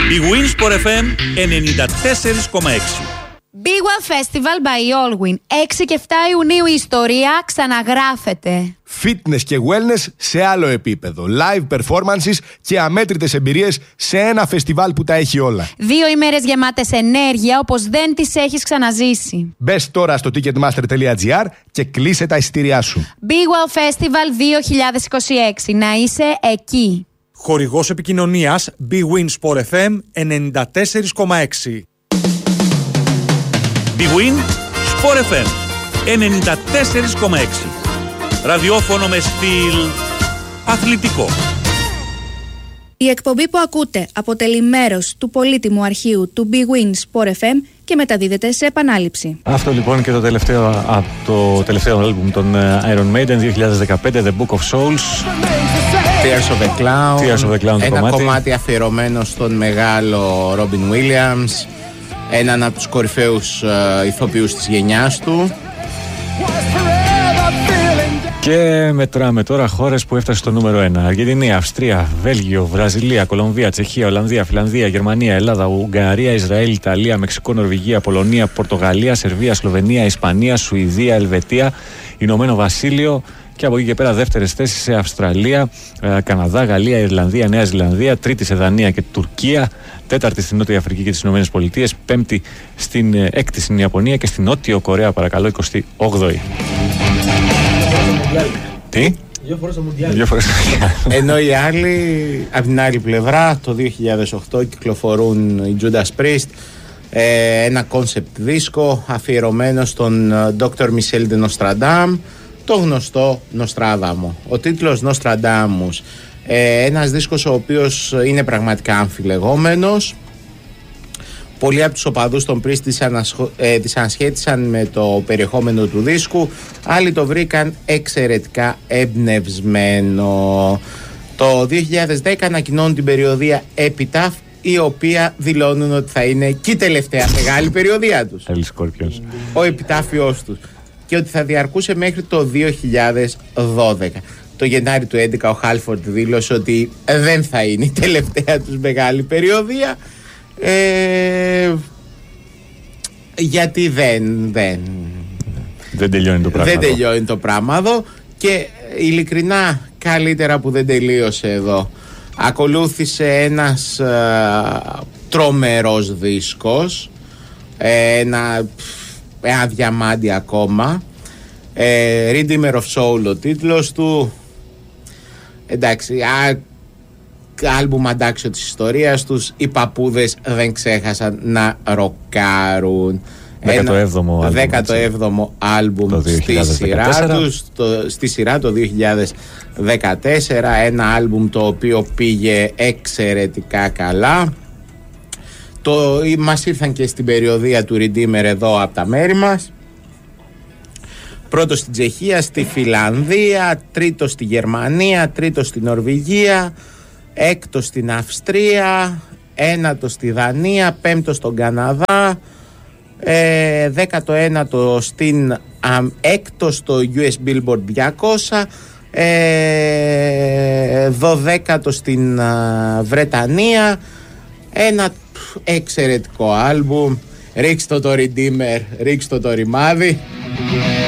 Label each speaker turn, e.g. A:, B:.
A: Η Winsport FM 94,6.
B: Big One Festival by Allwyn. 6 και 7 Ιουνίου η ιστορία ξαναγράφεται.
C: Fitness και wellness σε άλλο επίπεδο. Live performances και αμέτρητες εμπειρίες σε ένα φεστιβάλ που τα έχει όλα.
B: 2 ημέρες γεμάτες ενέργεια όπως δεν τις έχεις ξαναζήσει.
C: Μπες τώρα στο ticketmaster.gr και κλείσε τα εισιτήριά σου.
B: Big One Festival 2026. Να είσαι εκεί.
D: Χορηγός επικοινωνίας Big Win Sport FM 94,6.
A: Big Win Sport FM 94,6. Ραδιόφωνο με στυλ αθλητικό.
E: Η εκπομπή που ακούτε αποτελεί μέρος του πολύτιμου αρχείου του Big Win Sport FM και μεταδίδεται σε επανάληψη.
F: Αυτό λοιπόν και το τελευταίο άλμπουμ των Iron Maiden 2015, The Book of Souls.
G: Tears of the Clown. Ένα κομμάτι αφιερωμένο στον μεγάλο Robin Williams, έναν από τους κορυφαίους ηθοποιούς της γενιάς του.
F: Και μετράμε τώρα χώρες που έφτασε στο νούμερο 1. Αργεντινή, Αυστρία, Βέλγιο, Βραζιλία, Κολομβία, Τσεχία, Ολλανδία, Φιλανδία, Γερμανία, Ελλάδα, Ουγγαρία, Ισραήλ, Ιταλία, Μεξικό, Νορβηγία, Πολωνία, Πορτογαλία, Σερβία, Σλοβενία, Ισπανία, Σουηδία, Ελβετία, Ηνωμένο Βασίλειο. Και από εκεί και πέρα δεύτερες θέσεις σε Αυστραλία, Καναδά, Γαλλία, Ιρλανδία, Νέα Ζηλανδία, τρίτη σε Δανία και Τουρκία, τέταρτη στην Νότια Αφρική και τις Ηνωμένες Πολιτείες, έκτη στην Ιαπωνία και στην Νότιο Κορέα, παρακαλώ, 28η. Τι?
H: 2 φορές το Μουντιάλ.
G: Ενώ οι άλλοι, από την άλλη πλευρά, το 2008 κυκλοφορούν οι Judas Priest, ένα κόνσεπτ δίσκο αφιερωμένο στον Dr. Michel de Nostradam, το γνωστό Νοστράδαμο. Ο τίτλος Nostradamus, ένας δίσκος ο οποίος είναι πραγματικά αμφιλεγόμενος. Πολλοί από τους οπαδούς των Priest δυσανασχέτησαν με το περιεχόμενο του δίσκου, άλλοι το βρήκαν εξαιρετικά εμπνευσμένο. Το 2010 ανακοινώνουν την περιοδεία Epitaph, η οποία δηλώνουν ότι θα είναι και η τελευταία μεγάλη περιοδεία τους, ο επιτάφιός τους, και ότι θα διαρκούσε μέχρι το 2012. Το Γενάρη του 2011 ο Χάλφορντ δήλωσε ότι δεν θα είναι η τελευταία τους μεγάλη περιοδεία, γιατί δεν τελειώνει το πράγμα εδώ, και ειλικρινά καλύτερα που δεν τελείωσε εδώ. Ακολούθησε ένας τρομερός δίσκος, ένα διαμάντι ακόμα, Redeemer of Soul ο τίτλος του. Εντάξει, άλμπουμ αντάξιο της ιστορίας τους. Οι παππούδες δεν ξέχασαν να ροκάρουν. 17ο άλμπουμ στη σειρά το 2014. Ένα άλμπουμ το οποίο πήγε εξαιρετικά καλά. Μας ήρθαν και στην περιοδεία του Redeemer εδώ από τα μέρη μας. Πρώτο στην Τσεχία, στη Φιλανδία, τρίτο στη Γερμανία, τρίτο στη Νορβηγία, έκτο στην Αυστρία, ένατο στη Δανία, πέμπτο στον Καναδά, 19ο έκτο στο US Billboard 200, 12ο στην Βρετανία. Ένα εξαιρετικό άλμπουμ. Ρίξτε το Redeemer, ρίξτε το ρημάδι.